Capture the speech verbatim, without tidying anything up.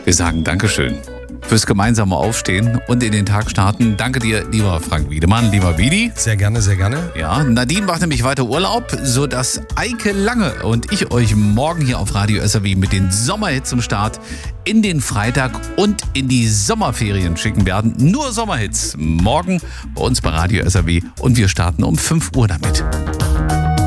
Wir sagen Dankeschön fürs gemeinsame Aufstehen und in den Tag starten. Danke dir, lieber Frank Wiedemann, lieber Vidi. Sehr gerne, sehr gerne. Ja, Nadine macht nämlich weiter Urlaub, sodass Eike Lange und ich euch morgen hier auf Radio S R W mit den Sommerhits zum Start in den Freitag und in die Sommerferien schicken werden. Nur Sommerhits morgen bei uns bei Radio S R W und wir starten um fünf Uhr damit.